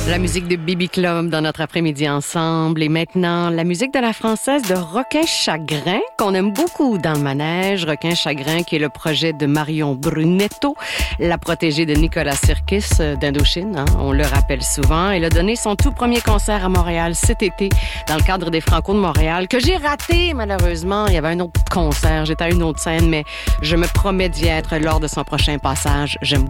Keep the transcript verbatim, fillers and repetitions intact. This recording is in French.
La musique de Baby Club dans notre après-midi ensemble. Et maintenant, la musique de la française de Requin Chagrin, qu'on aime beaucoup dans le manège. Requin Chagrin, qui est le projet de Marion Brunetto, la protégée de Nicolas Sirkis d'Indochine, hein, on le rappelle souvent. Elle a donné son tout premier concert à Montréal cet été, dans le cadre des Franco de Montréal, que j'ai raté, malheureusement. Il y avait un autre concert, j'étais à une autre scène, mais je me promets d'y être lors de son prochain passage. J'aime